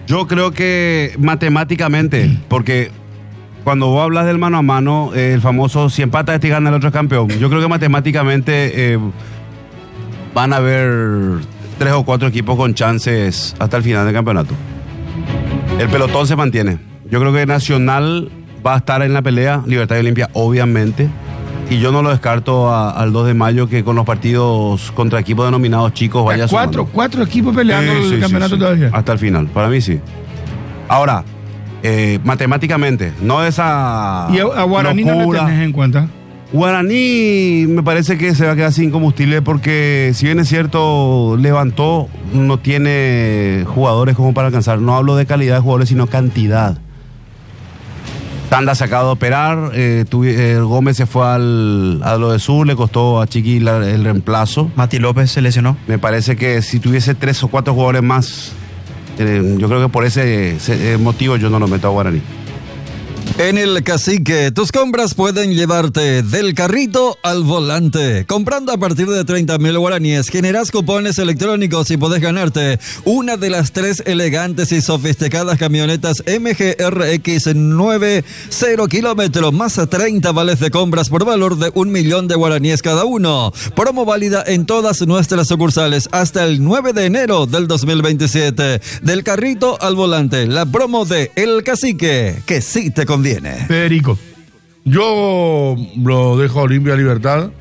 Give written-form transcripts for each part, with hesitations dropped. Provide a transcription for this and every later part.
Yo creo que matemáticamente, porque cuando vos hablas del mano a mano, el famoso si empata este y gana el otro es campeón, yo creo que matemáticamente van a haber 3 o 4 equipos con chances hasta el final del campeonato. El pelotón se mantiene. Yo creo que Nacional va a estar en la pelea, Libertad y Olimpia obviamente, y yo no lo descarto al 2 de mayo que con los partidos contra equipos denominados chicos vaya sumando. 4 equipos peleando el campeonato todavía. Hasta el final, para mí sí. Ahora, matemáticamente, no esa ¿Y a Guaraní locura. no le tenés en cuenta? Guaraní me parece que se va a quedar sin combustible porque si bien es cierto, levantó, no tiene jugadores como para alcanzar. No hablo de calidad de jugadores, sino cantidad. Tanda sacado de operar, Gómez se fue a lo de Sur, le costó a Chiqui el reemplazo. Mati López se lesionó. Me parece que si tuviese 3 o 4 jugadores más, yo creo que por ese motivo yo no lo meto a Guaraní. En el Cacique, tus compras pueden llevarte del carrito al volante. Comprando a partir de 30.000 guaraníes, generas cupones electrónicos y podés ganarte una de las 3 elegantes y sofisticadas camionetas MG RX 90 kilómetros, más 30 vales de compras por valor de 1.000.000 de guaraníes cada uno. Promo válida en todas nuestras sucursales hasta el 9 de enero del 2027. Del carrito al volante, la promo de El Cacique, que sí te conviene. Federico. Yo lo dejo a Olimpia Libertad.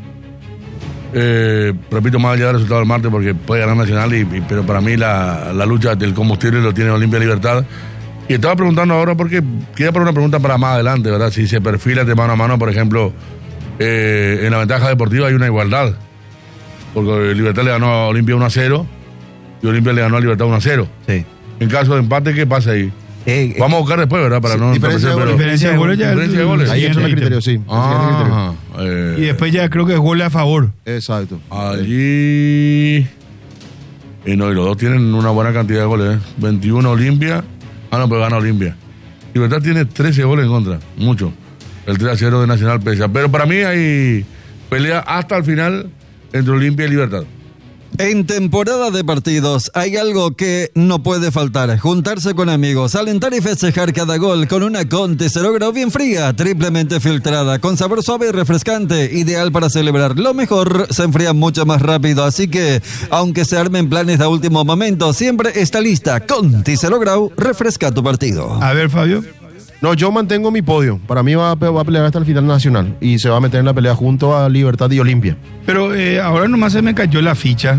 Repito, más allá del resultado del martes, porque puede ganar Nacional, pero para mí la lucha del combustible lo tiene Olimpia Libertad. Y estaba preguntando ahora porque quería poner una pregunta para más adelante, ¿verdad? Si se perfila de mano a mano, por ejemplo, en la ventaja deportiva hay una igualdad. Porque Libertad le ganó a Olimpia 1-0 y Olimpia le ganó a Libertad 1-0. Sí. En caso de empate, ¿qué pasa ahí? Vamos a buscar después, ¿verdad? Para no diferencia de goles ya. Diferencia de goles. Ahí entra el criterio, sí. Y después ya creo que es gol a favor. Exacto. Allí. Y no, y los dos tienen una buena cantidad de goles, 21 Olimpia. No, pero gana Olimpia. Libertad tiene 13 goles en contra, mucho. El 3-0 de Nacional pesa. Pero para mí hay pelea hasta el final entre Olimpia y Libertad. En temporada de partidos hay algo que no puede faltar: juntarse con amigos, alentar y festejar cada gol con una Conti 0 grado bien fría, triplemente filtrada, con sabor suave y refrescante, ideal para celebrar. Lo mejor se enfría mucho más rápido, así que aunque se armen planes de último momento, siempre está lista. Conti 0 grado, refresca tu partido. A ver, Fabio. No, yo mantengo mi podio. Para mí va a pelear hasta el final nacional y se va a meter en la pelea junto a Libertad y Olimpia. Pero ahora nomás se me cayó la ficha.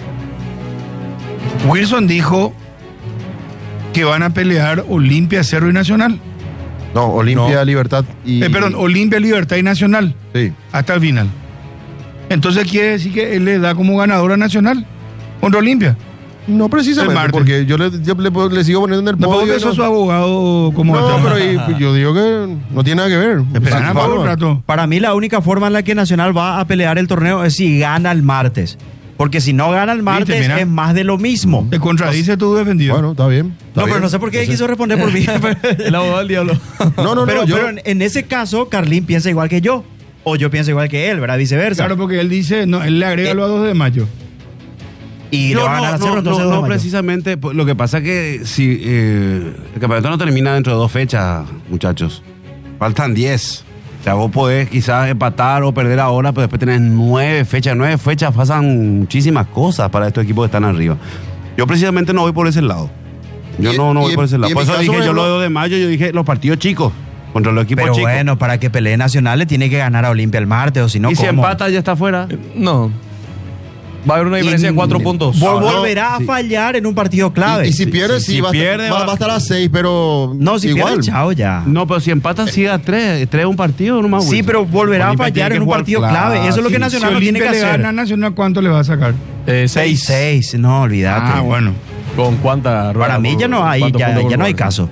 Wilson dijo que van a pelear Olimpia, Cerro y Nacional. No, Olimpia, Libertad y... Olimpia, Libertad y Nacional. Sí. Hasta el final. Entonces quiere decir que él le da como ganador a Nacional contra Olimpia. No precisamente, porque yo le sigo poniendo en el podio. No, porque eso es su abogado como... No, pero yo digo que no tiene nada que ver. Para mí la única forma en la que Nacional va a pelear el torneo es si gana el martes. Porque si no gana el martes es más de lo mismo. Te contradice tu defendido. Bueno, está bien. Pero no sé por qué quiso responder por mí. El abogado del diablo. Pero en ese caso, Carlín piensa igual que yo. O yo pienso igual que él, ¿verdad? Viceversa. Claro, porque él dice, no, él le agrega lo a 2 de mayo. Y lo van a ganar a Cerro, entonces no precisamente. Lo que pasa es que si el campeonato no termina dentro de 2 fechas, muchachos. Faltan 10. O sea, vos podés quizás empatar o perder ahora, pero después tenés 9 fechas. 9 fechas pasan muchísimas cosas para estos equipos que están arriba. Yo precisamente no voy por ese lado. Yo no voy por ese lado. Por eso dije yo lo de 2 de mayo, yo dije los partidos chicos contra los equipos chicos. Pero bueno, para que pelee Nacional le tiene que ganar a Olimpia el martes, o si no, ¿y ¿cómo? si empata ya está fuera? No. Va a haber una diferencia de 4 puntos. Volverá a fallar en un partido clave. Y si pierde, sí, va a estar a 6, pero no, si igual. pierde, chao ya. No, pero si empata, sí a 3. 3 un partido, no más. Sí, pero volverá a fallar en un partido clave. Eso es lo que Nacional no tiene que hacer. Si Olimpia le gana a Nacional, ¿cuánto le va a sacar? 6. No, olvídate. Ah, bueno. ¿Con cuánta? Para mí ya no hay, ya no hay caso.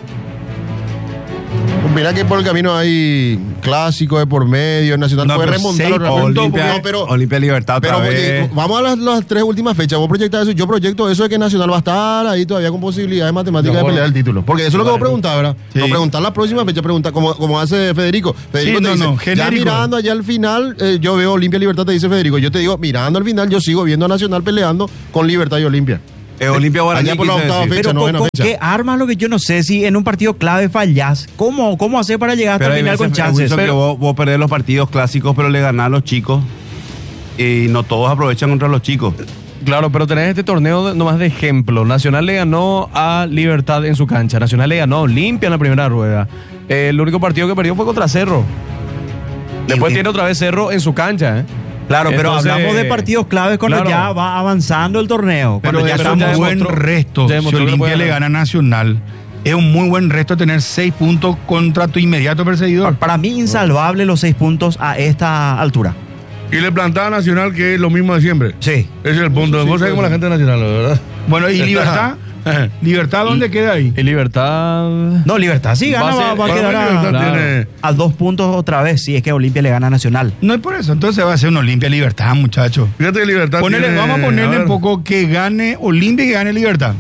Mira que por el camino hay clásico de por medio, Nacional puede remontar. Olimpia Libertad otra vez. Vamos a las 3 últimas fechas. Vos proyectas eso. Yo proyecto eso de que Nacional va a estar ahí todavía con posibilidades matemáticas de pelear el título. Porque eso es lo que vos preguntás, ¿verdad? Sí. No preguntar la próxima fecha, preguntar como hace Federico. Federico te dice, ya mirando allá al final, yo veo Olimpia Libertad, te dice Federico. Yo te digo, mirando al final, yo sigo viendo a Nacional peleando con Libertad y Olimpia. Olimpia Guaraní. Allá por la octava fecha, Pero novena ¿con fecha. qué armas lo que yo no sé? Si en un partido clave fallás, ¿cómo hacer para llegar hasta Pero el hay final con veces, chances? Wilson, que Pero- vos perdés los partidos clásicos, pero le ganás a los chicos. Y no todos aprovechan contra los chicos. Claro, pero tenés este torneo nomás de ejemplo. Nacional le ganó a Libertad en su cancha. Nacional le ganó a Olimpia en la primera rueda. El único partido que perdió fue contra Cerro. Después Y- tiene otra vez Cerro en su cancha, ¿eh? Claro, pero Entonces, hablamos de partidos claves cuando claro. ya va avanzando el torneo. Pero Cuando ya es pero un ya buen demostró- resto. ya Si demostró que Olimpia puede le ganar. gana a Nacional, es un muy buen resto tener 6 puntos contra tu inmediato perseguidor. para mí insalvable los 6 puntos a esta altura. Y le plantaba a Nacional, que es lo mismo de siempre. Sí. Ese es el punto. Vos sabés cómo la gente de Nacional, ¿verdad? Bueno, ¿y Libertad? ¿Libertad dónde queda ahí? Y Libertad. No, Libertad sí gana, Va a ser- va a para quedar mí Libertad Claro. tiene- a 2 puntos otra vez, si es que Olimpia le gana a Nacional. No es por eso, entonces va a ser un Olimpia Libertad, muchachos. Fíjate que Libertad tiene- Vamos a ponerle ver, un poco que gane Olimpia y que gane Libertad.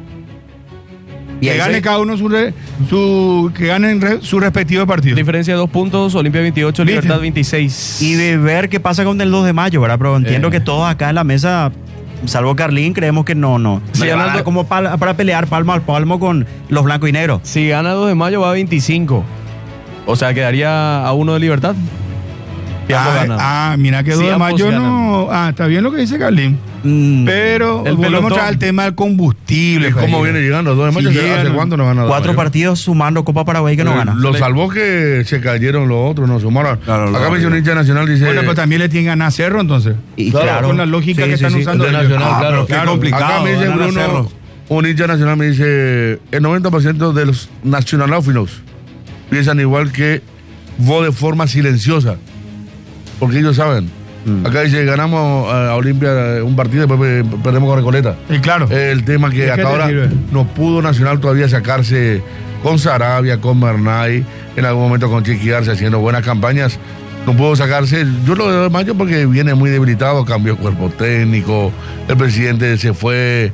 Y Que ahí gane se- cada uno que ganen su respectivo partido. Diferencia de 2 puntos, Olimpia 28, ¿Viste? Libertad 26. Y de ver qué pasa con el 2 de mayo, ¿verdad? Pero entiendo que todos acá en la mesa, salvo Carlín, creemos que no Sí, le va a hablando- dar como para pelear palmo a palmo con los blancos y negros. Si gana 2 de mayo va a 25. O sea, quedaría a 1 de Libertad. Y ambos ganan. Mira que Sí, 2 de ambos mayo no. Está bien lo que dice Carlín. Pero El volvemos pelotón. al tema del combustible. ¿Cómo viene llegando? 2 de mayo, Sí, ¿hace llegan cuánto no gana? 4 partidos sumando Copa Paraguay que no gana. Lo salvó que se cayeron los otros, no sumaron. Claro, Acá lo- me dice un hincha nacional, dice. Bueno, pero también le tienen que ganar Cerro, entonces. Y Claro, claro, con la lógica sí, que sí, están sí. usando de ellos. Nacional, Ah, claro. pero qué complicado, Acá me dice ganar a Bruno, Cerro. un hincha nacional me dice, el 90% de los nacionalófilos piensan igual que vos de forma silenciosa. Porque ellos saben. Acá dice, ganamos a Olimpia un partido y después perdemos con Recoleta. Y claro. El tema que ¿De qué hasta te ahora sirve? no pudo Nacional todavía sacarse con Sarabia, con Bernay, en algún momento con Chiqui Arce haciendo buenas campañas. No pudo sacarse. Yo lo veo de mayo porque viene muy debilitado, cambió cuerpo técnico, el presidente se fue.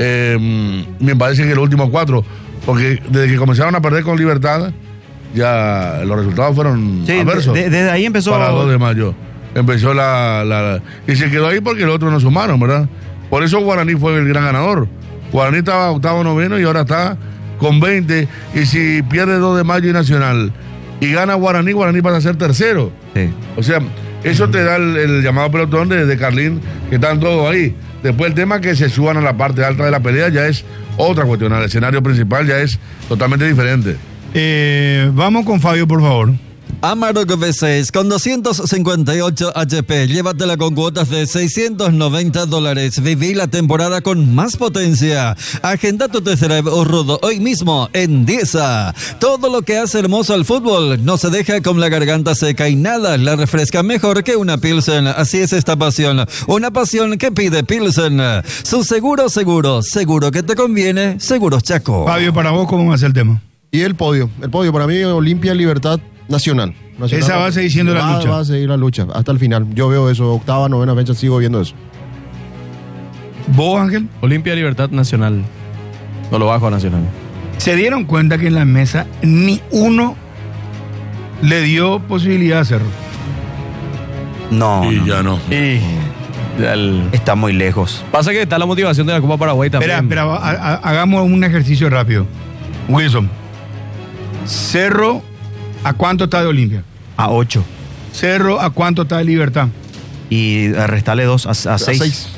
Me parece que los últimos 4, porque desde que comenzaron a perder con Libertad, ya los resultados fueron Sí, adversos. desde ahí empezó. Para 2 de mayo. Empezó y se quedó ahí porque los otros no sumaron, ¿verdad? Por eso Guaraní fue el gran ganador. Guaraní estaba octavo, noveno y ahora está con 20. Y si pierde 2 de mayo y Nacional y gana Guaraní, Guaraní pasa a ser tercero. Sí. O sea, eso te da el llamado pelotón de Carlín, que están todos ahí. Después el tema que se suban a la parte alta de la pelea ya es otra cuestión. El escenario principal ya es totalmente diferente. Vamos con Fabio, por favor. Amarok V6 con 258 HP. Llévatela con cuotas de $690. Viví la temporada con más potencia. Agenda tu test drive o rudo hoy mismo en Diesa. Todo lo que hace hermoso al fútbol no se deja con la garganta seca y nada la refresca mejor que una Pilsen. Así es esta pasión. Una pasión que pide Pilsen. Su seguro que te conviene. Seguros Chaco. Fabio, para vos, ¿cómo va a ser el tema? Y el podio para mí, Olimpia, Libertad, Nacional. Esa va a seguir siendo la lucha. Va a seguir la lucha hasta el final. Yo veo eso, octava, novena fecha, sigo viendo eso. ¿Vos, Ángel? Olimpia, Libertad, Nacional. No lo bajo a Nacional. ¿Se dieron cuenta que en la mesa ni uno le dio posibilidad a Cerro? No, Y no. ya no. Y Está muy lejos. pasa que está la motivación de la Copa Paraguay también. Espera, hagamos un ejercicio rápido. Wilson, Cerro, ¿a cuánto está de Olimpia? A 8. Cerro, ¿a cuánto está de Libertad? Y restarle 2 a 6. 6.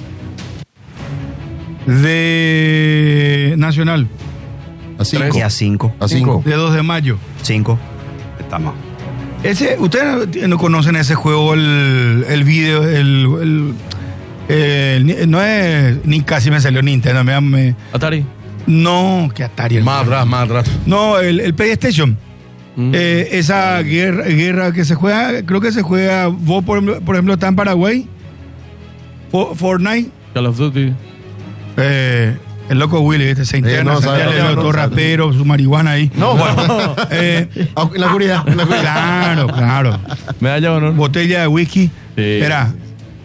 De Nacional, A 5. Y a 5. A 5. de 2 de mayo. 5. Estamos. Ustedes no conocen ese juego, el video, no es, ni casi me salió Nintendo, Atari. no, que Atari. Más atrás. No, el PlayStation. Esa guerra que se juega, creo que se juega, vos por ejemplo está en Paraguay, Fortnite, Call of Duty. el loco Willy, se interna, no, se sabe, sale no, todo no, rapero, su marihuana ahí. No, Bueno, en la oscuridad. claro. Medalla de honor. Botella de whisky. Sí. Espera.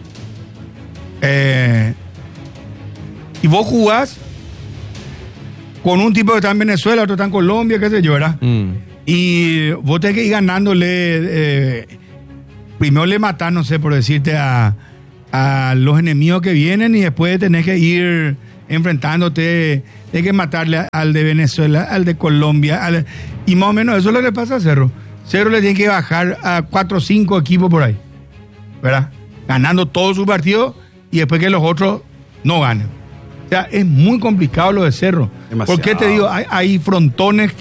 Y vos jugás con un tipo que está en Venezuela, otro está en Colombia, qué sé yo, ¿verdad? Y vos tenés que ir ganándole. Primero le matás, no sé, por decirte, a los enemigos que vienen y después tenés que ir enfrentándote, hay que matarle al de Venezuela, al de Colombia, y más o menos eso es lo que le pasa a Cerro. Cerro le tiene que bajar a 4 o 5 equipos por ahí, ¿verdad? Ganando todos sus partidos y después que los otros no ganen. O sea, es muy complicado lo de Cerro. Demasiado. ¿Por qué te digo? Hay frontones,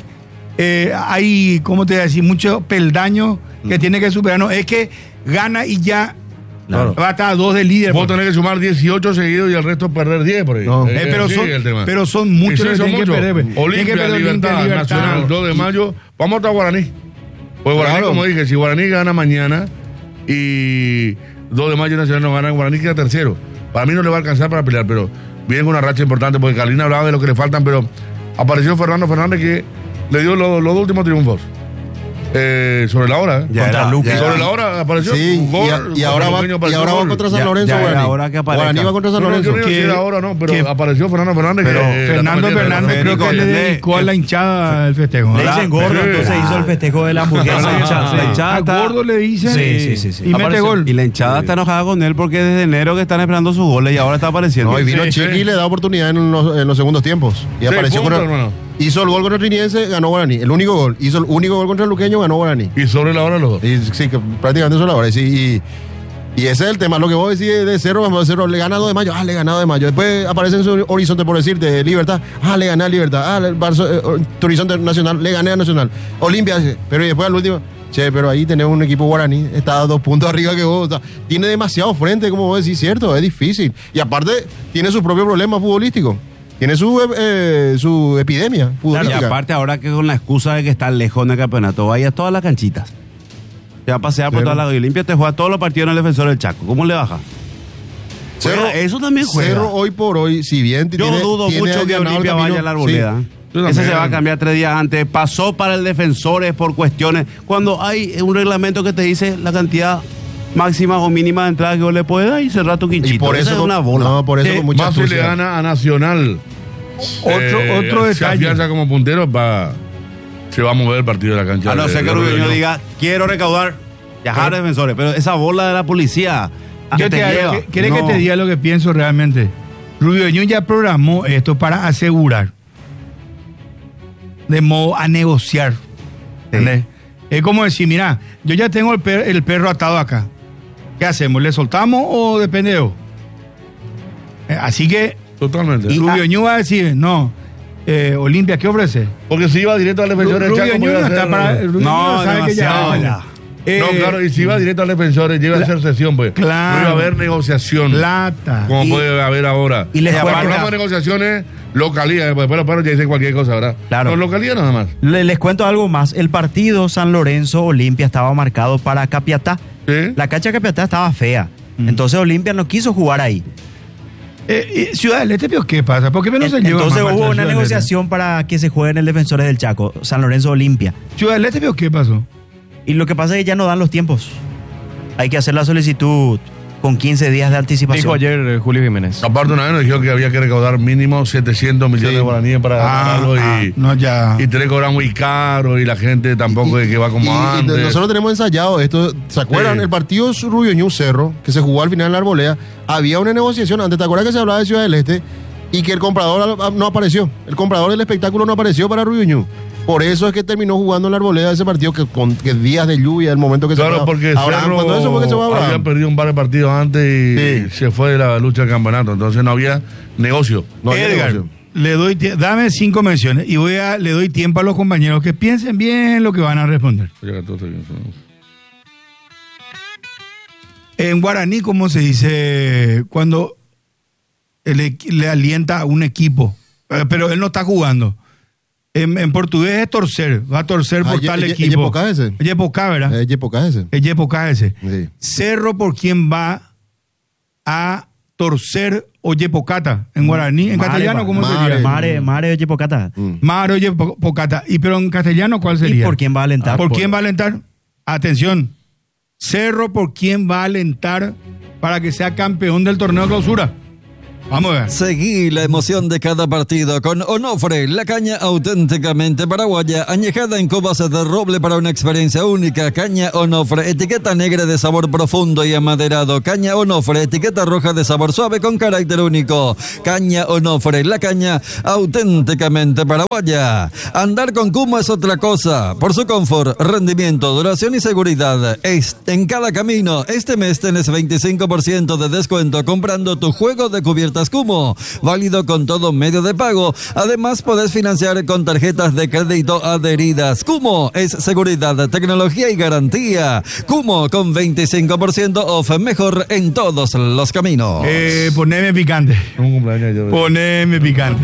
hay, ¿cómo te voy a decir? Muchos peldaños que tiene que superar. No, es que gana y ya Claro. va a estar a 2 de líder. Vos tenés que sumar 18 seguidos y el resto perder 10 por ahí. No. Pero son muchos Sí, que son tienen que muchos. perder. Olimpia, Libertad, Nacional, 2 de mayo. Vamos a estar Guaraní. Pues Guaraní, Claro. como dije, si Guaraní gana mañana y 2 de mayo Nacional no gana, Guaraní queda tercero. Para mí no le va a alcanzar para pelear, pero viene con una racha importante porque Carolina hablaba de lo que le faltan, pero apareció Fernando Fernández que le dio los 2 últimos triunfos. Sobre la hora. Ya Contra era, Luque. ya Sobre era. la hora apareció Sí, un gol. y ahora va contra San Lorenzo, ya era Guaraní. hora que aparezca. Guaraní va contra San No, Lorenzo. yo no iba a decir ahora no, pero apareció Fernando Fernández. Pero Fernando Fernández creo que le dedicó a la hinchada el festejo. Le dicen gordo, Sí. entonces hizo el festejo de la hamburguesa. La hinchada A está- Gordo le dicen Sí. y mete gol. Y la hinchada está enojada con él porque desde enero que están esperando sus goles y ahora está apareciendo. No, y vino Sí, Chiqui sí. y le da oportunidad en los segundos tiempos. Y Sí, apareció punto, contra- hermano. hizo el gol contra el Triniense, ganó Guaraní. El único gol. Hizo el único gol contra el Luqueño, ganó Guaraní. Y sobre la hora los dos. Y sí, que prácticamente eso es la hora. Y ese es el tema. Lo que vos decís de Cerro, vamos a Cerro, le gana 2 de mayo. Le ganado de mayo. Después aparece en su horizonte por decirte Libertad. Le gané a Libertad. Tu horizonte Nacional, le gané a Nacional. Olimpia, pero y después al último. Che, pero ahí tenés un equipo Guaraní, está a 2 puntos arriba que vos. O sea, tiene demasiado frente, como vos decís, cierto, es difícil. Y aparte, tiene su propio problema futbolístico. Tiene su epidemia Y futbolística. aparte ahora que con la excusa de que está lejos del campeonato, vaya a todas las canchitas. Te va a pasear por Cero. todas las Olimpia, te juega todos los partidos en el Defensor del Chaco. ¿Cómo le baja? Juega, eso también juega. Cerro hoy por hoy, si bien Yo dudo mucho que allanado el Olimpia camino, vaya a la Arboleda. sí. Yo Ese también. se va a cambiar 3 días antes. Pasó para el Defensores por cuestiones. Cuando hay un reglamento que te dice la cantidad máxima o mínima de entrada que vos le puedes dar y cerrar tu quinchito. Y por Esa eso es una bola. No, por eso con mucha Más si le astucia. gana a Nacional. Otro Se detalle. afianza como puntero, se va a mover el partido de la cancha. A no ser que Rubio Rubio no. diga, quiero recaudar, viajar de Defensores. Pero esa bola de la policía. Yo te lleva. ¿Querés que No. te diga lo que pienso realmente? Rubio Ñu ya programó esto para asegurar. De modo a negociar. ¿Entendés? Es como decir, mira, yo ya tengo el perro atado acá. ¿Qué hacemos? ¿Le soltamos o depende de vos? Así que Totalmente. Rubio Ñu va a decir, no, Olimpia, ¿qué ofrece? Porque si iba directo al defensor del Rubio Chaco, Ñu podía no está hacer- para... Rubio Ñu No, sabe que ya... demasiado ya. No, claro, y si iba directo al defensor, llega a hacer sesión, pues. Claro. No iba a haber negociación. Plata. Como Y- puede haber ahora. y les Cuando cuento- hablamos de negociaciones, localía, después los perros ya dicen cualquier cosa, ¿verdad? Claro. No, localía nada más. Les cuento algo más. El partido San Lorenzo Olimpia estaba marcado para Capiatá. ¿Sí? La cancha de Capiatá estaba fea. Entonces Olimpia no quiso jugar ahí. Ciudad del Este, ¿pero qué pasa? ¿Por qué no se lleva Entonces más hubo parte de una Ciudad del Este? negociación para que se juegue en el Defensores del Chaco, San Lorenzo Olimpia. Ciudad del Este, ¿pero qué pasó? Y lo que pasa es que ya no dan los tiempos. Hay que hacer la solicitud con 15 días de anticipación. Dijo ayer Julio Jiménez. Aparte, una vez nos dijo que había que recaudar mínimo 700 millones de guaraníes para ganarlo no, ya. y te cobran muy caro y la gente tampoco es que va como Y antes. nosotros tenemos ensayado esto. ¿Se acuerdan? Sí. El partido Rubio Ñu Cerro, que se jugó al final en la Arboleda, había una negociación antes. ¿Te acuerdas que se hablaba de Ciudad del Este? Y que el comprador no apareció. El comprador del espectáculo no apareció para Rubio Ñu. Por eso es que terminó jugando en la Arboleda ese partido que días de lluvia, el momento que se Claro, fue. porque Abraham, Cerro cuando eso fue que se fue había Abraham. perdido un par de partidos antes y Sí. se fue de la lucha del campeonato. Entonces no había negocio. No había Edgar, negocio. dame 5 menciones y le doy tiempo a los compañeros que piensen bien lo que van a responder. En guaraní, ¿cómo se dice? Cuando le alienta a un equipo, pero él no está jugando. En portugués es torcer, va a torcer por tal equipo. Yepocá ese. Yepocá, ¿verdad? Yepocá ese. Es Yepocá ese. Sí. Cerro por quien va a torcer o Yepocata en guaraní. En Mare, castellano, ¿cómo mare. sería? Mare Oye Pocata. Maro Yepocata. Y pero en castellano, ¿cuál ¿Y sería? por quién va a alentar? ¿Por quién va a alentar? Atención. Cerro por quién va a alentar para que sea campeón del torneo de clausura. Vamos a ver. Seguí la emoción de cada partido con Onofre, la caña auténticamente paraguaya, añejada en cubas de roble para una experiencia única. Caña Onofre, etiqueta negra de sabor profundo y amaderado. Caña Onofre, etiqueta roja de sabor suave con carácter único. Caña Onofre, la caña auténticamente paraguaya. Andar con Kumo es otra cosa. Por su confort, rendimiento, duración y seguridad. En cada camino, este mes tenés 25% de descuento comprando tu juego de cubiertas Kumo, válido con todo medio de pago. Además, podés financiar con tarjetas de crédito adheridas. Kumo es seguridad, tecnología y garantía. Kumo con 25% off, mejor en todos los caminos. Poneme picante. Un cumpleaños yo. Poneme picante.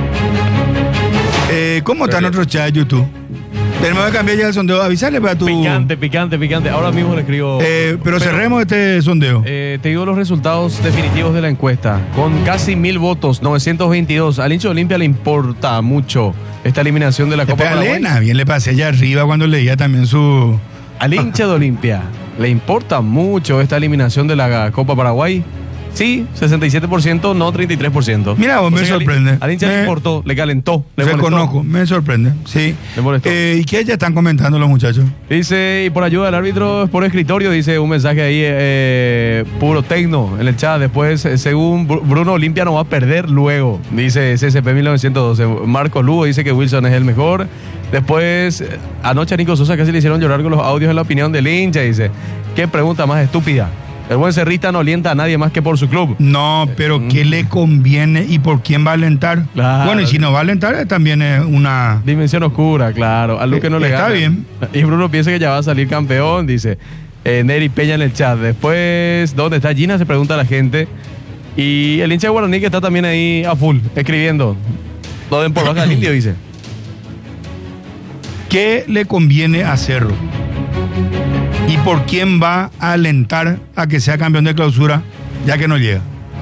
¿Cómo está nuestro chat de YouTube? Tenemos que cambiar ya el sondeo. Avisarle para tu... Picante. Ahora mismo le escribo. Pero cerremos este sondeo. Te digo los resultados definitivos de la encuesta. Con casi 1000 votos, 922. Al hincha de Olimpia le importa mucho esta eliminación de la Copa Paraguay. Elena, bien le pasé allá arriba cuando leía también su... Al hincha de Olimpia le importa mucho esta eliminación de la Copa Paraguay. Sí, 67%, no 33%. Mira, vos me sorprende. Al hincha le importó, le calentó. Le reconozco, me sorprende. Sí. Le molestó. ¿Y qué ya están comentando los muchachos? Dice, y por ayuda del árbitro por escritorio, dice un mensaje ahí, puro tecno en el chat. Después, según Bruno, Olimpia no va a perder luego. Dice CCP 1912. Marco Lugo dice que Wilson es el mejor. Después, anoche a Nico Sosa casi le hicieron llorar con los audios en la opinión del hincha. Dice, qué pregunta más estúpida. El buen cerrista no alienta a nadie más que por su club. No, pero ¿qué le conviene y por quién va a alentar? Claro. Bueno, y si no va a alentar, también es una... dimensión oscura, claro. A Luque no le gana. Está bien. Y Bruno piensa que ya va a salir campeón, dice Neri Peña en el chat. Después, ¿dónde está Gina? Se pregunta la gente. Y el hincha de Guaraní que está también ahí a full, escribiendo. Lo den por baja del indio, dice. ¿Qué le conviene a Cerro? ¿Y por quién va a alentar a que sea campeón de clausura, ya que no llega?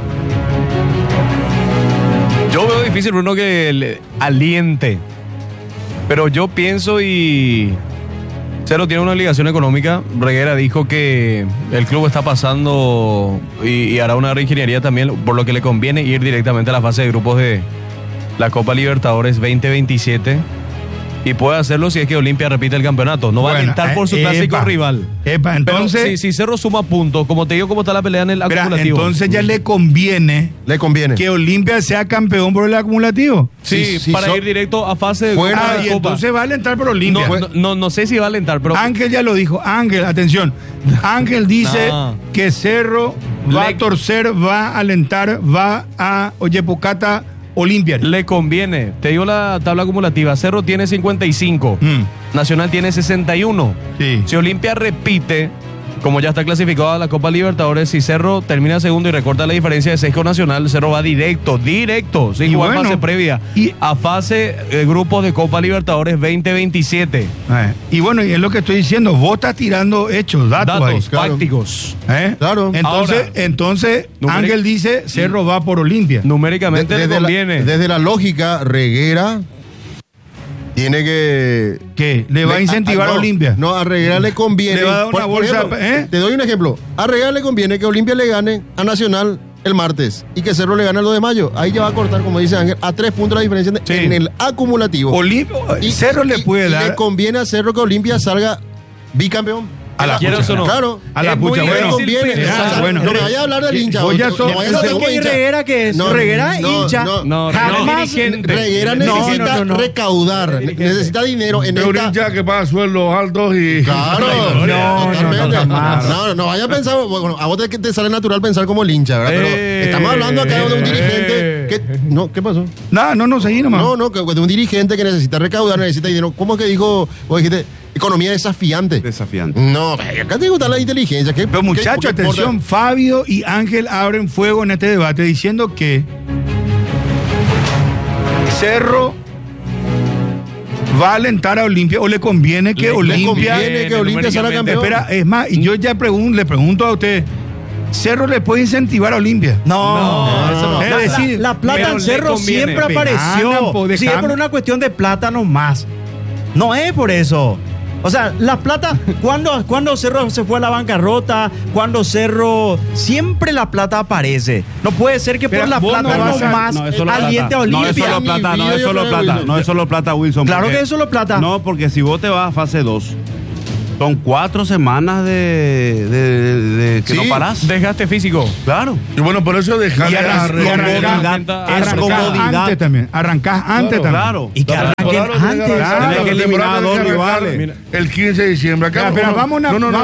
Yo veo difícil, Bruno, que le aliente. Pero yo pienso y... Cerro tiene una obligación económica. Reguera dijo que el club está pasando y hará una reingeniería también, por lo que le conviene ir directamente a la fase de grupos de la Copa Libertadores 2027. Y puede hacerlo si es que Olimpia repite el campeonato. No va a alentar por su clásico rival. Entonces... Pero si Cerro suma puntos, como te digo, cómo está la pelea en el acumulativo. Entonces ya le conviene que Olimpia sea campeón por el acumulativo. Sí, para ir directo a fase de Copa. Y entonces va a alentar por Olimpia. No sé si va a alentar, pero... Ángel ya lo dijo. Ángel, atención. Ángel dice que Cerro va a torcer, va a alentar, va a Oyepocata... Olimpia. Le conviene. Te digo la tabla acumulativa. Cerro tiene 55. Nacional tiene 61. Sí. Si Olimpia repite, como ya está clasificado a la Copa Libertadores, si Cerro termina segundo y recorta la diferencia de 6 con Nacional, Cerro va directo, sin jugar fase previa, a fase de grupos de Copa Libertadores 2027. Y bueno, y es lo que estoy diciendo, vos estás tirando hechos, datos fácticos. Claro. Entonces Ángel dice, Cerro va por Olimpia. Numéricamente le conviene. Desde la lógica, Reguera tiene que... ¿Qué? ¿Le va a incentivar a Olimpia? No, a Reguera le conviene... Le va a dar una bolsa... Te doy un ejemplo. A Reguera le conviene que Olimpia le gane a Nacional el martes y que Cerro le gane el 2 de mayo. Ahí ya va a cortar, como dice Ángel, a 3 puntos la diferencia en el acumulativo. Y Cerro le puede dar... le conviene a Cerro que Olimpia salga bicampeón. A la pucha, no? Claro. A la pucha, bueno. No me vaya a hablar del hincha. No vaya a hablar ¿Qué Reguera que es? Reguera hincha. Jamás. Reguera necesita recaudar. Necesita dinero en un hincha que paga sueldos altos y... Claro. No vaya a pensar... Bueno, a vos te sale natural pensar como el hincha, ¿verdad? Pero estamos hablando acá de un dirigente que... No, ¿qué pasó? No, seguí nomás. No, que de un dirigente que necesita recaudar, necesita dinero. ¿Cómo es que dijo? Vos dijiste... Economía desafiante. No, acá te gusta la inteligencia. Pero muchachos, atención, Fabio y Ángel abren fuego en este debate diciendo que Cerro va a alentar a Olimpia o le conviene que Olimpia sea campeón. Espera, es más, y yo ya le pregunto a usted, ¿Cerro le puede incentivar a Olimpia? No. Es decir, la plata en Cerro siempre apareció. Sí, es por una cuestión de plata nomás. No es por eso. O sea, La Plata, cuando Cerro se fue a la bancarrota, cuando Cerro, siempre La Plata aparece. No puede ser que por La Plata más aliente a Olimpia. No es solo plata, no es solo plata, no es solo plata, Wilson. Claro que es solo plata. No, porque si vos te vas a fase 2, son 4 semanas de que no parás. Desgaste físico. Claro. Y bueno, por eso dejar es comodidad antes también. Arrancás antes también. Claro. Y que arranquen antes. Tenés que eliminar a 2 rivales. El 15 de diciembre. Acá, pero vamos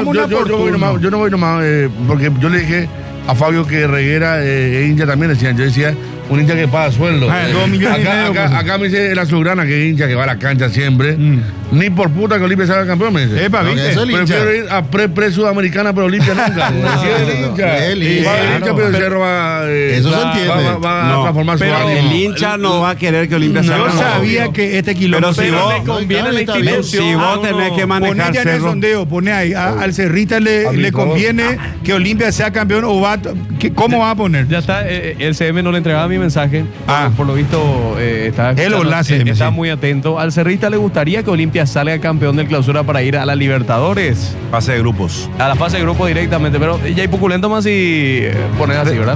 yo no voy nomás, porque yo le dije a Fabio que Reguera es hincha también, decían. Yo decía, un hincha que paga sueldo. 2 millones y medio. Acá me dice el azulgrana que es hincha que va a la cancha siempre. Ni por puta que Olimpia salga campeón, me dice. Prefiero ir a pre-sudamericana, pero Olimpia nunca. El hincha, pero Cerro va. Eso se entiende. Va a transformar su ánimo. El hincha no va a querer que Olimpia salga Yo campeón. sabía que este kilómetro. Pero si vos le conviene a la institución. Si vos tenés que manejar Poné ya en el Cerro. sondeo, poné ahí. Al Cerrita le conviene que Olimpia sea campeón o va. ¿Cómo va a poner? Ya está, el CM no le entregaba mi mensaje. Por lo visto, está muy atento. Al Cerrista le gustaría que Olimpia salga campeón del Clausura para ir a la Libertadores. Fase de grupos. A la fase de grupo directamente, pero ya hay poculento más si pones así, ¿verdad?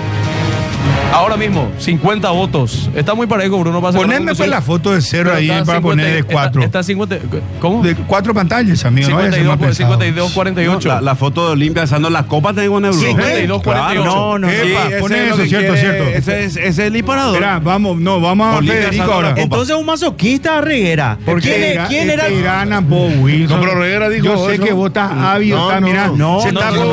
Ahora mismo, 50 votos. Está muy parejo, Bruno. Ponedme pues la foto de Cerro ahí para poner de 4. Está 50. ¿Cómo? De 4 pantallas, amigo. 52, 48. La foto de Olimpia alzando la copa tengo en el Bruno. 52, 48. No. Poné eso, cierto. Ese es el disparador. Espera, vamos a Federico ahora. Entonces un masoquista Reguera. ¿Quién era el Tirana, Wilson? No, pero Reguera dijo. Yo sé que vos estás ávido, se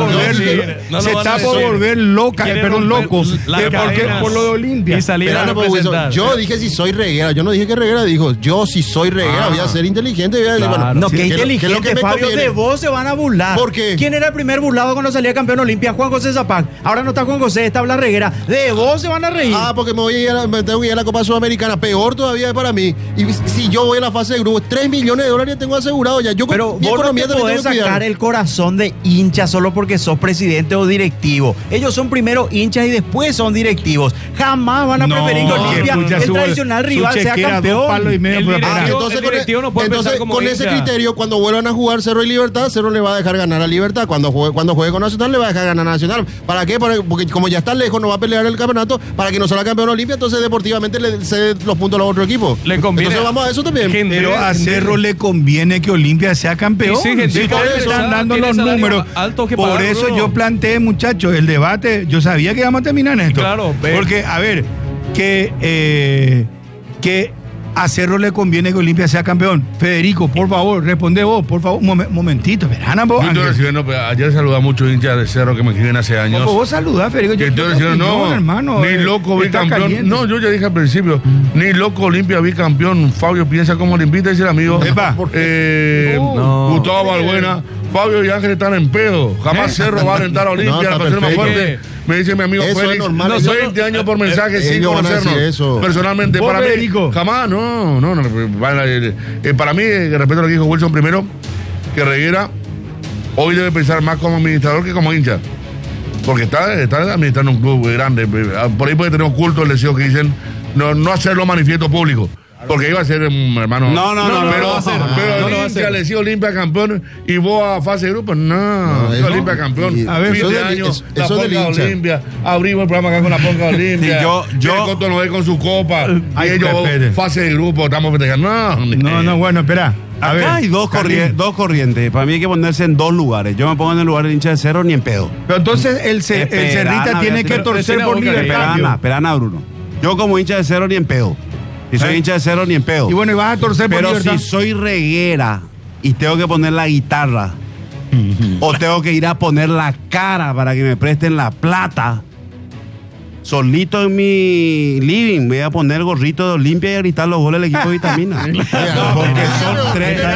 está por volver loca, perdón, loco. Por lo de Olimpia. Y salir a representar. Yo dije si soy Reguera. Yo no dije que Reguera dijo. Yo si soy Reguera voy a ser inteligente. Voy a decir, Claro. bueno, No, qué inteligente, lo que me Fabio, conviene. de vos se van a burlar. ¿Por qué? ¿Quién era el primer burlado cuando salía campeón Olimpia? Juan José Zapac. Ahora no está Juan José, está Blas Reguera. De vos se van a reír. Porque me tengo que ir a la Copa Sudamericana. Peor todavía para mí. Y si yo voy a la fase de grupo, $3 millones tengo asegurado ya. Yo Pero mi vos no economía te también podés tengo que sacar cuidar. el corazón de hincha solo porque sos presidente o directivo. Ellos son primero hinchas y después son directivos. Jamás van a preferir que Olimpia, el tradicional rival, sea campeón. Entonces, con ese criterio, cuando vuelvan a jugar Cerro y Libertad, Cerro le va a dejar ganar a Libertad. Cuando juegue con Nacional, le va a dejar ganar a Nacional. ¿Para qué? Porque como ya está lejos, no va a pelear el campeonato, para que no sea campeón Olimpia, entonces deportivamente le cede los puntos a los otros equipos. Le conviene. Entonces vamos a eso también. Pero a Cerro le conviene que Olimpia sea campeón. Sí, si ustedes están dando los números. Por eso yo planteé, muchachos, el debate. Yo sabía que íbamos a terminar en esto. Claro, porque, a ver, que a Cerro le conviene que Olimpia sea campeón. Federico, por favor, responde vos, por favor. Momentito, verán vos. Ayer saludé a muchos hinchas de Cerro que me escriben hace años. Vos saludás, Federico. Que estoy diciendo, hermano, ni loco bicampeón. Caliente. No, yo ya dije al principio, ni loco Olimpia bicampeón. Fabio piensa como Olimpita, dice el amigo. Gustavo Balbuena. Fabio y Ángel están en pedo. Jamás Cerro va a alentar a Olimpia, la pasión más fuerte. Me dice mi amigo eso Félix, es normal, 20 años por mensaje sin conocernos. Personalmente, para mí, jamás, no. Para mí, respeto a lo que dijo Wilson primero, que Reguera hoy debe pensar más como administrador que como hincha. Porque está administrando un club grande. Por ahí puede tener oculto el deseo que dicen no hacerlo manifiesto público. Porque iba a ser un hermano. Pero Olimpia le decía Olimpia campeón y vos a fase de grupo. No, Olimpia campeón. A ver, fin de año, la Ponca Olimpia. Abrimos el programa acá con la Ponca Olimpia. Yo Coto nos ve con su copa. Y ellos, fase de grupo, estamos festejando. No, bueno, espera. A ver, acá hay dos corrientes. Para mí hay que ponerse en dos lugares. Yo me pongo en el lugar del hincha de Cerro ni en pedo. Pero entonces el Cerrita tiene que torcer por Libertad. Esperana, Bruno. Yo como hincha de Cerro ni en pedo. Si soy hincha de Cerro ni en pedo. Y bueno, y vas a torcer por Libertad. Pero si soy Reguera y tengo que poner la guitarra o tengo que ir a poner la cara para que me presten la plata, solito en mi living voy a poner el gorrito de Olimpia y a gritar los goles del equipo de Vitamina. Porque son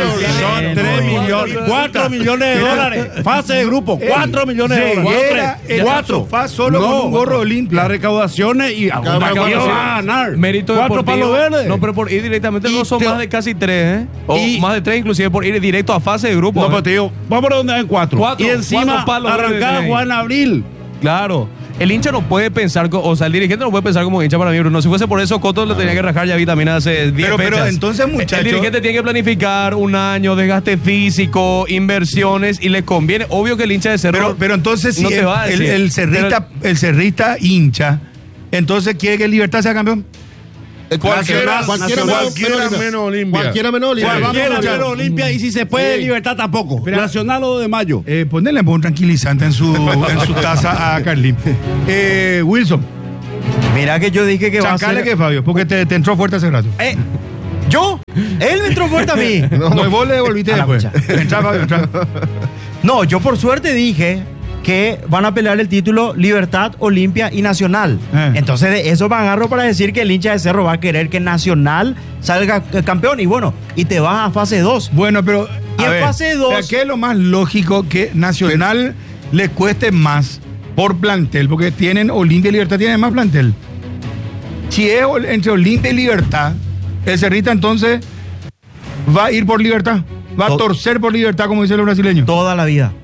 3 millones, 4 millones de dólares. Fase de grupo, 4 millones de dólares. 4. Solo con un gorro Olimpia. Las recaudaciones y va a ganar. Mérito 4 palos verdes. No, pero por ir directamente no son más de casi 3, O más de 3 inclusive por ir directo a fase de grupo. No, pero te digo, vamos a donde hay 4. Y encima arrancar a jugar en abril. Claro. el hincha no puede pensar, o sea, el dirigente no puede pensar como hincha para mí, Bruno. Si fuese por eso, Coto lo tenía que rajar, ya vi también hace 10 fechas. Pero entonces, muchachos... El dirigente tiene que planificar un año, desgaste físico, inversiones, y le conviene. Obvio que el hincha de Cerro... Pero entonces, si no te va a decir. el cerrista hincha, entonces quiere que el Libertad sea campeón. Cualquiera menos Olimpia. Cualquiera menos Olimpia. Cualquiera menos Olimpia, y si se puede, Libertad tampoco. Mira, Nacional o de Mayo. Ponle un tranquilizante en su taza a Carlín. Wilson. Mira que yo dije que va a ser... que Fabio, porque te entró fuerte hace rato. ¿Yo? Él me entró fuerte a mí. No, vos le devolviste después. Entra, Fabio, entra. No, yo por suerte dije que van a pelear el título Libertad, Olimpia y Nacional. Entonces de eso me agarro para decir que el hincha de Cerro va a querer que Nacional salga campeón. Y bueno, y te vas a fase 2. Bueno, pero y en fase 2... ¿qué es lo más lógico? Que Nacional le cueste más por plantel, porque tienen Olimpia y Libertad, tienen más plantel. Si es entre Olimpia y Libertad, el Cerrita entonces va a ir por Libertad, va a torcer por Libertad, como dicen los brasileños. Toda la vida.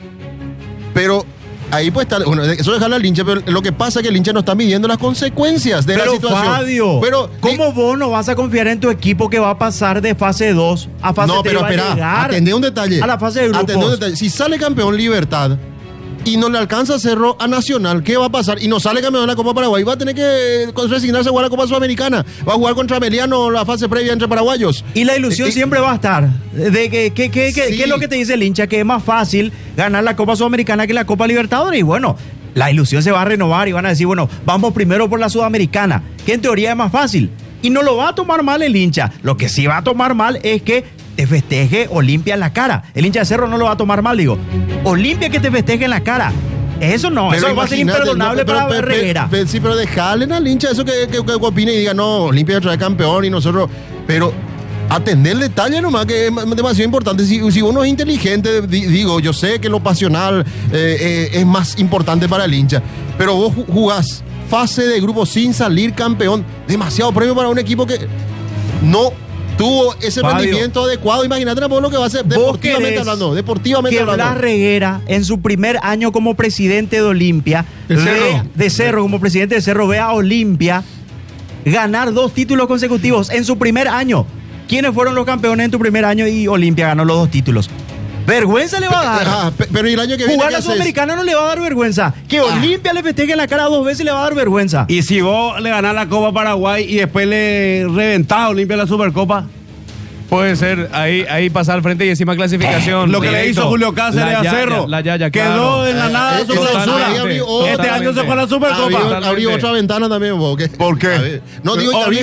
Pero ahí puede estar, bueno, eso dejarlo al hincha, pero lo que pasa es que el hincha no está midiendo las consecuencias de la situación. Fabio, pero ¿cómo vos no vas a confiar en tu equipo que va a pasar de fase 2 a fase 3? No, pero espera, atendé un detalle. A la fase de grupos. Atendé un detalle. Si sale campeón Libertad y no le alcanza a Cerro a Nacional, ¿qué va a pasar? Y no sale campeón en la Copa Paraguay, va a tener que resignarse a jugar la Copa Sudamericana, va a jugar contra Meliano la fase previa entre paraguayos. Y la ilusión siempre va a estar de que sí. ¿qué es lo que te dice el hincha? Que es más fácil ganar la Copa Sudamericana que la Copa Libertadores. Y bueno, la ilusión se va a renovar y van a decir, bueno, vamos primero por la Sudamericana, que en teoría es más fácil. Y no lo va a tomar mal el hincha. Lo que sí va a tomar mal es que te festeje Olimpia en la cara. El hincha de Cerro no lo va a a mal, digo. Olimpia que te festeje en la cara. Eso no, pero eso va a ser imperdonable para Reguera. Sí, pero dejarle al hincha eso que opine y diga, no, Olimpia trae campeón y nosotros... Pero atender el detalle nomás, que es demasiado importante. Si uno es inteligente, digo, yo sé que lo pasional es más importante para el hincha, pero vos jugás fase de grupo sin salir campeón, demasiado premio para un equipo que no tuvo ese rendimiento adecuado. Imagínate lo que va a hacer deportivamente hablando. Que Blas Reguera, en su primer año como presidente de Olimpia, de Cerro, como presidente de Cerro, ve a Olimpia ganar 2 títulos consecutivos en su primer año. ¿Quiénes fueron los campeones en tu primer año y Olimpia ganó los 2 títulos? Vergüenza le va a dar. Pero el año que viene, jugar la Sudamericana no le va a dar vergüenza. Que Olimpia le festeje en la cara 2 veces le va a dar vergüenza. Y si vos le ganás la Copa Paraguay y después le reventás a Olimpia la Supercopa. Puede ser, ahí pasar al frente y encima clasificación. Lo que le hizo Julio Cáceres a Cerro. Quedó en la nada su clausura. Este año se fue a la Supercopa. Abrió otra ventana también. ¿Por qué? No digo, está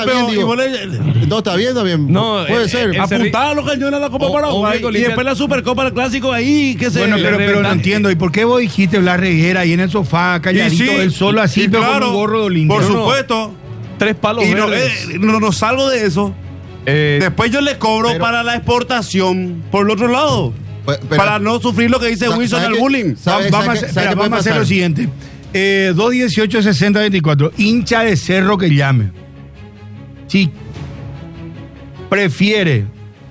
bien. No, está bien. No, puede ser. Apuntar a los cañones a la Copa Paraguay y después la Supercopa, el clásico ahí. Bueno, pero no entiendo. ¿Y por qué vos dijiste Blas Reguera ahí en el sofá, calladito, él solo así, pero con un gorro de Olimpia? Por supuesto. 3 palos verdes. No salgo de eso. Después yo le cobro para la exportación por el otro lado, para no sufrir lo que dice Wilson el bullying. Vamos a hacer lo siguiente: 218-60-24, hincha de Cerro que llame. Si prefiere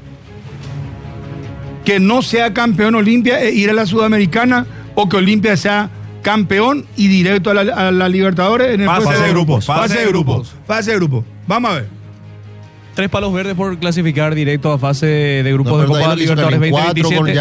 que no sea campeón Olimpia e ir a la Sudamericana, o que Olimpia sea campeón y directo a la Libertadores en el fase de grupos. Fase de grupos. Vamos a ver. 3 palos verdes por clasificar directo a fase de grupos de Copa Libertadores 2027.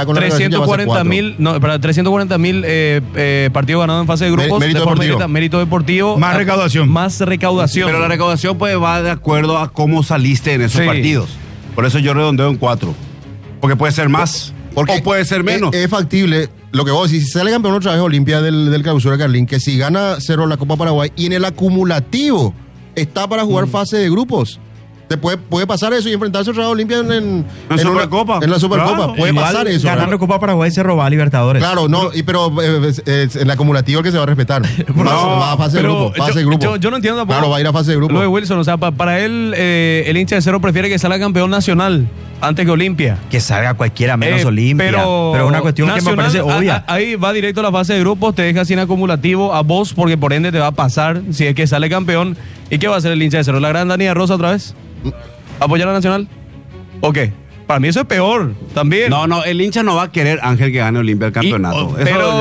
340.000 partidos ganados en fase de grupos. Mérito deportivo. Más recaudación. Pero la recaudación pues va de acuerdo a cómo saliste en esos partidos. Por eso yo redondeo en 4. Porque puede ser más o puede ser menos. Es factible. Lo que vos decís, si sale campeón otra vez Olimpia del clausura, Carlín, que si gana Cerro la Copa Paraguay y en el acumulativo está para jugar fase de grupos. Puede pasar eso y enfrentarse otra vez a Olimpia en Supercopa. En la Supercopa. Claro, puede pasar eso. Ganando Copa Paraguay se roba a Libertadores. Claro, no, pero en el acumulativo el que se va a respetar. Va a fase de grupo. Yo no entiendo tampoco. Claro, va a ir a fase de grupo. Lo de Wilson, o sea, para él, el hincha de Cerro prefiere que salga campeón nacional antes que Olimpia. Que salga cualquiera menos Olimpia. Pero es una cuestión nacional, que me parece obvia. Ahí va directo a la fase de grupos, te deja sin acumulativo a vos, porque por ende te va a pasar si es que sale campeón. ¿Y qué va a hacer el hincha de Cerro? ¿La gran Dani Rosa otra vez? ¿Apoyar a Nacional? ¿O qué? Para mí eso es peor también. No, el hincha no va a querer, Ángel, que gane Olimpia el campeonato. Eso es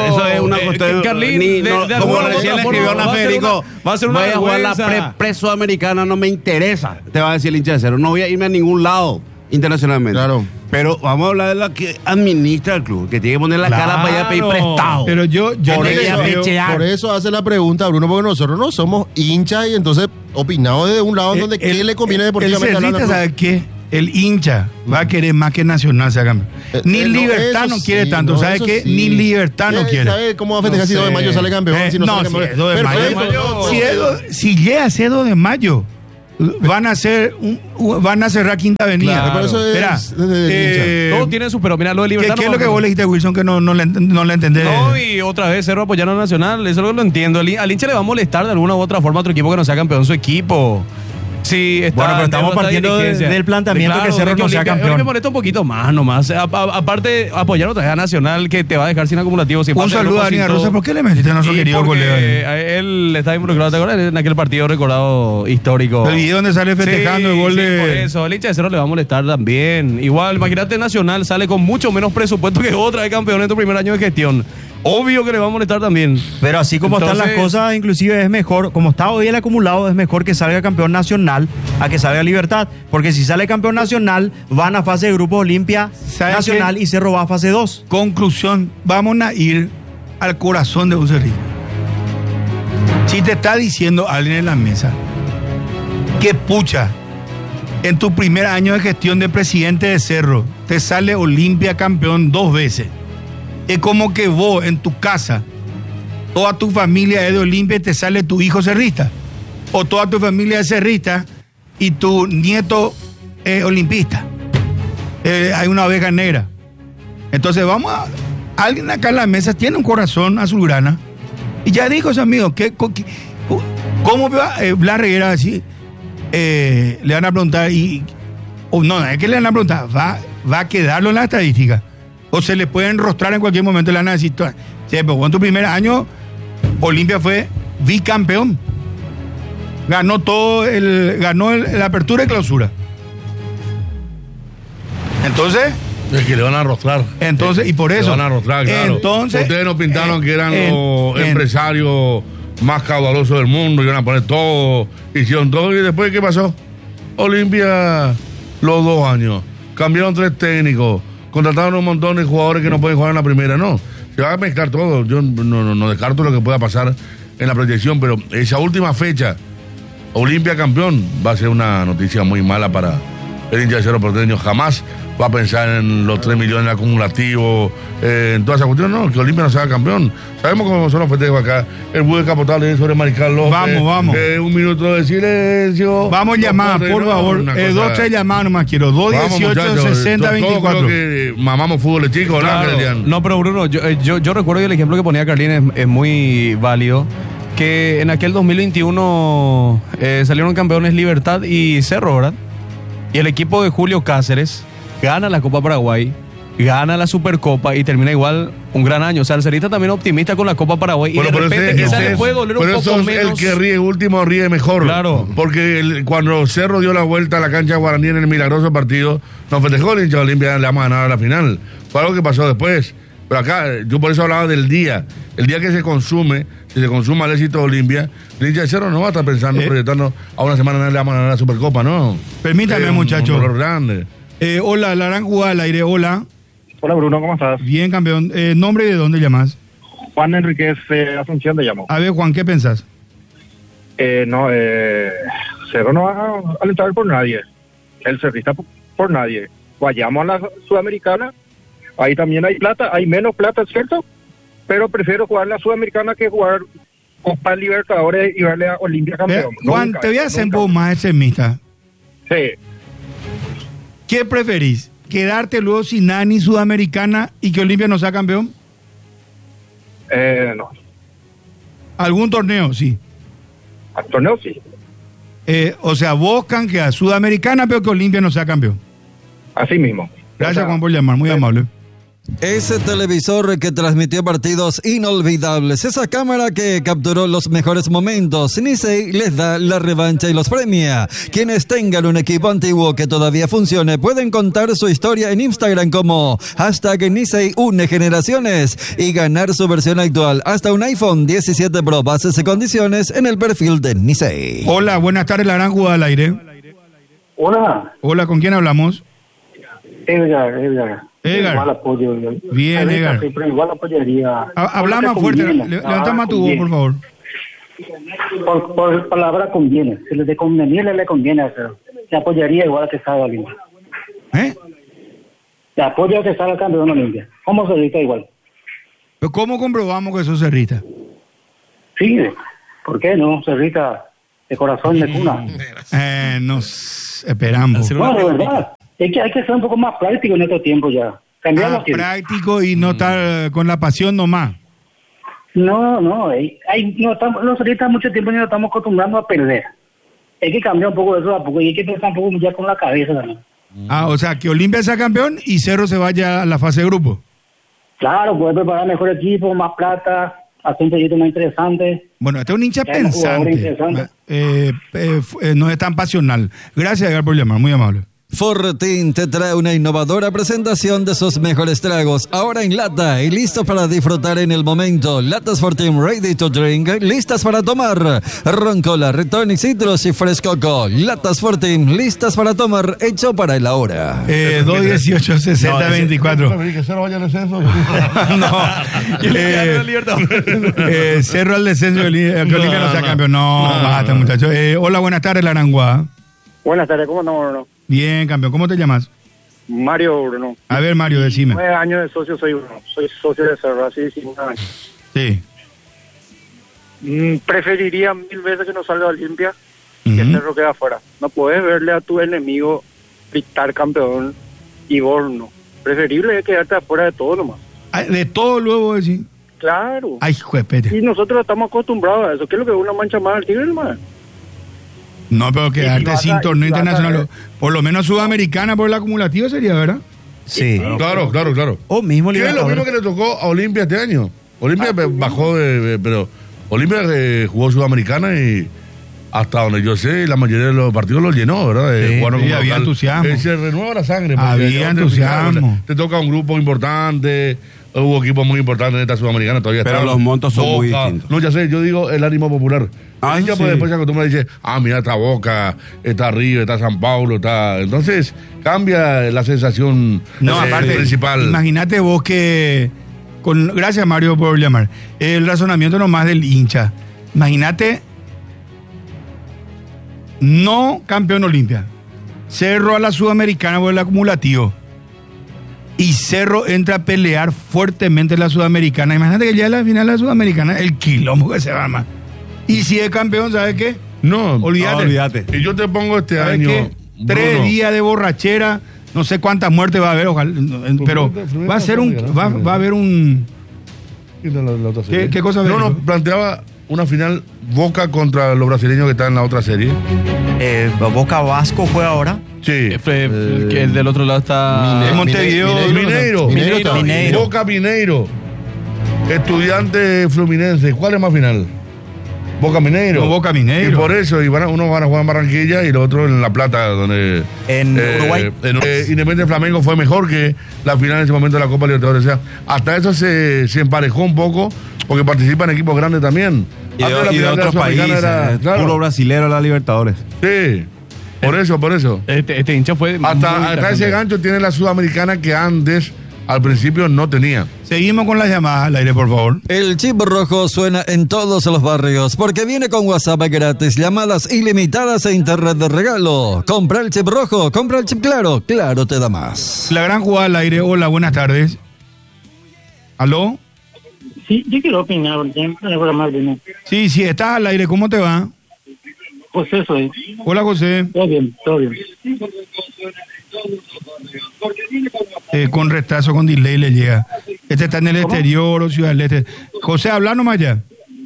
una cuestión. Carlín, Como recién le escribió a Federico, va a ser una voy a jugar la vergüenza. pre-sudamericana, no me interesa. Te va a decir el hincha de Cerro. No voy a irme a ningún lado internacionalmente. Claro. Pero vamos a hablar de la que administra el club, que tiene que poner la cara para allá a pedir prestado. Pero yo Por eso hace la pregunta, Bruno, porque nosotros no somos hinchas y entonces opinamos de un lado en donde qué le conviene deportivamente el hablando. cerrista, ¿sabe qué? El hincha va a querer más que Nacional se haga campeón. Ni Libertad eso no quiere sí, tanto, no, ¿sabe eso qué? sí. Ni Libertad no quiere. ¿Sabe cómo va a festejar si 2 de mayo sale campeón? Si no, no, sale si campeón. es 2 de Perfecto. mayo. Si llega a ser 2 de mayo, van a cerrar Quinta Avenida. Claro, pero eso es Espera, desde Todo tiene su, pero mira, lo de ¿qué Libertad. es lo que vos le dijiste, Wilson, que no le entendés? No, y otra vez Cerro apoyando a Nacional, eso es lo que lo entiendo. Al hincha le va a molestar de alguna u otra forma a otro equipo que no sea campeón su equipo. Sí, está, Bueno, pero estamos partiendo del planteamiento que Cerro no sea campeón. Me molesta un poquito más nomás. Aparte, apoyar otra vez a Nacional que te va a dejar sin acumulativo. Sin Un saludo a Daniel Rosa. ¿Por qué le metiste a nuestro querido colega? Él está involucrado, ¿te acuerdas? En aquel partido recordado histórico. El video donde sale festejando el gol de... por eso, el hincha de Cerro le va a molestar también. Igual, imagínate, Nacional sale con mucho menos presupuesto que otra vez campeón en tu primer año de gestión. Obvio que le va a molestar también. Pero así como están las cosas, inclusive es mejor, como está hoy el acumulado, es mejor que salga campeón Nacional a que salga Libertad. Porque si sale campeón Nacional, van a fase de grupo Olimpia, Nacional qué? y Cerro va a fase 2. Conclusión, vamos a ir al corazón de un cerrito. Si te está diciendo alguien en la mesa que pucha, en tu primer año de gestión de presidente de Cerro, te sale Olimpia campeón 2 veces. Es como que vos en tu casa, toda tu familia es de Olimpia y te sale tu hijo cerrista. O toda tu familia es cerrista y tu nieto es olimpista. Hay una oveja negra. Entonces alguien acá en la mesa tiene un corazón azulgrana y ya dijo ese amigo, ¿cómo va Blas Reguera a decir? Le van a preguntar no es que le van a preguntar, va a quedarlo en la estadística. O se le puede enrostrar en cualquier momento, le van a decir, sí, pero en tu primer año, Olimpia fue bicampeón. Ganó la apertura y clausura. Entonces... Es que le van a arrostrar. Entonces, y por eso... Le van a arrostrar, claro. Entonces... Ustedes nos pintaron que eran los empresarios más caudalosos del mundo, iban a poner todo, hicieron todo, y después, ¿qué pasó? Olimpia, los 2 años, cambiaron 3 técnicos, contrataron un montón de jugadores que no pueden jugar en la primera, no. Se va a mezclar todo. Yo no descarto lo que pueda pasar en la proyección, pero esa última fecha, Olimpia campeón, va a ser una noticia muy mala para el hincha de Cerro Porteño. Jamás va a pensar en los 3 millones acumulativos, en toda esa cuestión. No, que Olimpia no sea campeón. Sabemos cómo son los festejos acá. El búho capotable sobre Mariscal López. Vamos. 1 minuto de silencio. Vamos a llamar, por favor. 2, 3 llamadas nomás quiero. 218 60 24. Creo que mamamos fútbol chicos, claro. No, pero Bruno, yo recuerdo que el ejemplo que ponía Carlín es muy válido. Que en aquel 2021 salieron campeones Libertad y Cerro, ¿verdad? Y el equipo de Julio Cáceres gana la Copa Paraguay, gana la Supercopa y termina igual un gran año. O sea, el cerrista también optimista con la Copa Paraguay. Bueno, y de repente quizás le puede doler un poco menos. El que ríe último ríe mejor. Claro. Porque cuando Cerro dio la vuelta a la cancha Guaraní en el milagroso partido, nos festejó el hincha de Olimpia, le vamos a ganar a la final. Fue algo que pasó después. Pero acá, yo por eso hablaba del día. El día que se consume, si se consuma el éxito de Olimpia, el hincha de Cerro no va a estar pensando, proyectando a una semana le vamos a ganar la Supercopa, ¿no? Permítame, muchachos. Un dolor grande. Hola, la gran jugada al aire, hola. Hola Bruno, ¿cómo estás? Bien, campeón. ¿Nombre y de dónde llamas? Juan Enríquez Asunción te llamo. A ver, Juan, ¿qué pensás? Cerro no va a alentar por nadie. El cerrista por nadie. Vayamos a la Sudamericana. Ahí también hay plata, hay menos plata, ¿cierto? Pero prefiero jugar la Sudamericana que jugar Copa Libertadores y darle a Olimpia campeón. Juan, te voy a hacer un poco más extremista. Sí. ¿Qué preferís? ¿Quedarte luego sin nada ni Sudamericana y que Olimpia no sea campeón? No. ¿Algún torneo? Sí. Al torneo sí. O sea, buscan que a Sudamericana, pero que Olimpia no sea campeón. Así mismo. Gracias, Juan, por llamar. Muy amable. Ese televisor que transmitió partidos inolvidables, esa cámara que capturó los mejores momentos, Nisei les da la revancha y los premia. Quienes tengan un equipo antiguo que todavía funcione pueden contar su historia en Instagram como #Nisei une generaciones y ganar su versión actual hasta un iPhone 17 Pro. Bases y condiciones en el perfil de Nisei. Hola, buenas tardes, la gran jugada al aire. Hola. Hola, ¿con quién hablamos? Edgar. Igual apoyo. Bien, Edgar. Sí, pero igual apoyaría. Habla más fuerte, levanta más tu voz, por favor. Por palabra conviene. Si le conviene, le conviene hacer. Se apoyaría igual a que salga Olimpia. Se apoya a que salga campeón Olimpia. ¿Cómo se dice igual? ¿Pero cómo comprobamos que sos cerrista? Sí, ¿por qué no? Cerrista de corazón de cuna. Nos esperamos. No, de verdad. Es que hay que ser un poco más práctico en estos tiempos ya. Cambiamos práctico y no estar con la pasión nomás. No, no estamos, los cerristas mucho tiempo no estamos acostumbrando a perder. Hay que cambiar un poco de eso a poco y hay que pensar un poco ya con la cabeza también. O sea, que Olimpia sea campeón y Cerro se vaya a la fase de grupo. Claro, poder preparar mejor equipo, más plata, hacer un proyecto más interesante. Bueno, este es un hincha pensante. No es tan pasional. Gracias, Edgar, por llamar, muy amable. Fortín te trae una innovadora presentación de sus mejores tragos, ahora en lata y listos para disfrutar en el momento. Latas Fortín Ready to Drink, listas para tomar. Roncola, Retonic, Citrus y Frescoco. Latas Fortín, listas para tomar, hecho para el ahora. 218-60-24. Que Cerro vaya al descenso. Cerro al descenso, que Olimpia no sea campeón. Basta, muchachos. Hola, buenas tardes, la Aranguá. Buenas tardes, ¿cómo estamos, Bruno? Bien, campeón. ¿Cómo te llamas? Mario, Bruno. A ver, Mario, decime. 9 años de socio soy, Bruno. Soy socio de Cerro, así 19 años. Sí. Preferiría 1000 veces que no salga Olimpia que Cerro quede afuera. No puedes verle a tu enemigo gritar campeón y vos no. Preferible es quedarte afuera de todo nomás. ¿De todo luego decir? Claro. Ay, juepete. Y nosotros estamos acostumbrados a eso. ¿Qué es lo que es una mancha más al tigre, hermano? No, pero quedarte sin torneo internacional, por lo menos sudamericana por el acumulativo sería, ¿verdad? Sí. Claro. O mismo ¿Qué es lo mismo que le tocó a Olimpia este año? Olimpia bajó pero Olimpia jugó sudamericana y hasta donde yo sé, la mayoría de los partidos los llenó, ¿verdad? Sí, había entusiasmo. Se renueva la sangre. Había entusiasmo. Te toca un grupo importante. Hubo equipos muy importantes en esta sudamericana todavía. Pero los montos son muy distintos. No, ya sé, yo digo el ánimo popular. Sí. Después se acostumbra y dice, mira, está Boca, está River, está San Paulo, está... Entonces, cambia la sensación aparte, principal. Imagínate vos que... Gracias, Mario, por llamar. El razonamiento nomás del hincha. Imagínate, no campeón Olimpia. Cerro a la Sudamericana por el acumulativo. Y Cerro entra a pelear fuertemente en la Sudamericana. Imagínate que ya en la final de la Sudamericana, el quilombo que se va más. Y si es campeón, ¿sabes qué? No, olvídate. Y yo te pongo este año... ¿Qué? 3 días de borrachera, no sé cuántas muertes va a haber, ojalá, pero va a ser va a haber un... ¿Qué cosa? No, planteaba una final Boca contra los brasileños que están en la otra serie. Boca Vasco fue ahora. Sí. El del otro lado está... Montevideo. Mineiro. Boca Mineiro. Estudiante Fluminense. ¿Cuál es más final? Boca Mineiro. No, Boca Mineiro. Y por eso, uno van a jugar en Barranquilla y el otro en La Plata, donde... En Uruguay. Independiente Flamengo fue mejor que la final en ese momento de la Copa Libertadores. O sea, hasta eso se emparejó un poco, porque participan equipos grandes también. Y de otros países, puro brasilero la Libertadores. Sí, por eso. Este hincha fue... Hasta ese gancho tiene la Sudamericana que antes... Al principio no tenía. Seguimos con las llamadas al aire, por favor. El chip rojo suena en todos los barrios porque viene con WhatsApp gratis, llamadas ilimitadas e internet de regalo. Compra el chip rojo, compra el chip claro, claro te da más. La gran jugada al aire. Hola, buenas tardes. ¿Aló? Sí, yo quiero opinar, porque Sí, estás al aire, ¿cómo te va? Pues eso es. Hola, José. Todo bien. Con retraso, con delay le llega. Este está en el exterior o Ciudad del Este. José, habla nomás ya.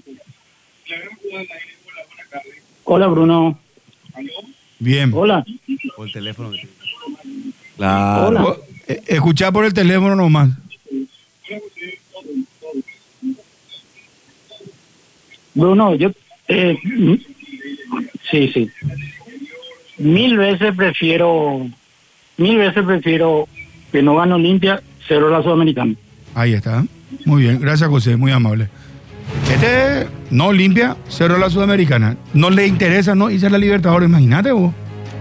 Hola, Bruno. Bien. Hola. Por el teléfono. Claro. Escuchá por el teléfono nomás. Bruno, yo... sí. Mil veces prefiero que no gane Olimpia, cero la Sudamericana. Ahí está. Muy bien, gracias José, muy amable. No Olimpia, cero la Sudamericana. No le interesa no irse a la Libertadores, imagínate vos.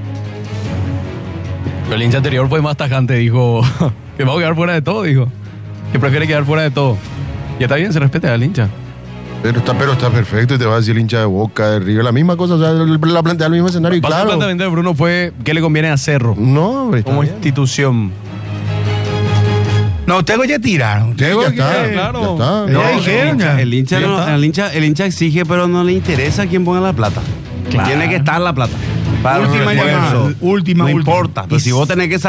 El hincha anterior fue más tajante, dijo que va a quedar fuera de todo, dijo. Que prefiere quedar fuera de todo. Y está bien, se respeta al hincha. Pero está perfecto, y te va a decir el hincha de Boca, de River, la misma cosa, o sea, la plantea el mismo escenario, y claro. El planteamiento de Bruno fue ¿qué le conviene a Cerro? No, hombre, como bien. Institución. No, usted ya tiraron. Usted ya está, claro. Ya está. El hincha exige, pero no le interesa quién ponga la plata. Claro. Tiene que estar la plata. Para última llamada. No importa. Pero si vos tenés que